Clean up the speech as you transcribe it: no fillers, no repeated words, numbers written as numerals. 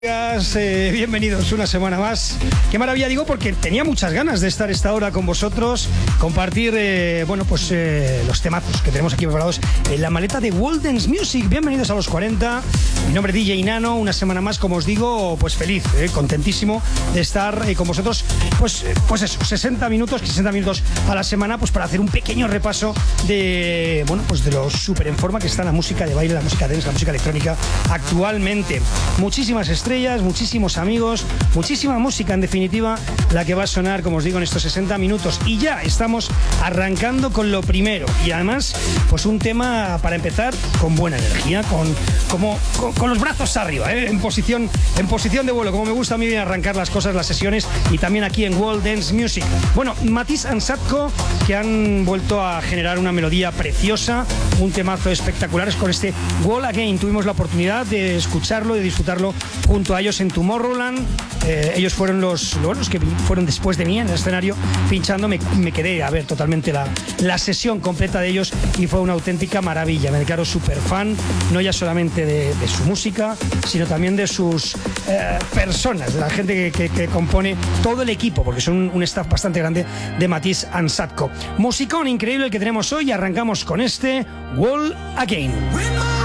Bienvenidos una semana más. Qué maravilla, digo, porque tenía muchas ganas de estar esta hora con vosotros, compartir los temazos que tenemos aquí preparados en la maleta de World Dance Music. Bienvenidos a los 40. Mi nombre es DJ Nano. Una semana más, como os digo, pues feliz, contentísimo de estar con vosotros. Pues eso, 60 minutos a la semana, pues para hacer un pequeño repaso de lo súper en forma que está la música de baile, la música dance, la música electrónica actualmente. Muchísimas estrellas, muchísimos amigos, muchísima música, en definitiva, la que va a sonar, como os digo, en estos 60 minutos. Y ya estamos arrancando con lo primero. Y además, pues un tema para empezar con buena energía, con los brazos arriba, en posición de vuelo, como me gusta a mí arrancar las cosas, las sesiones, y también aquí en World Dance Music. Bueno, Matisse and Sadko, que han vuelto a generar una melodía preciosa, un temazo espectacular con este Wall Again. Tuvimos la oportunidad de escucharlo, de disfrutarlo junto a ellos en Tomorrowland. Ellos fueron los que fueron después de mí en el escenario pinchando. Me quedé a ver totalmente la sesión completa de ellos y fue una auténtica maravilla. Me declaro súper fan, no ya solamente de su música, sino también de sus personas, de la gente que compone todo el equipo, porque son un staff bastante grande de Matisse and Sadko. Musicón increíble el que tenemos hoy. Arrancamos con este Wall Again.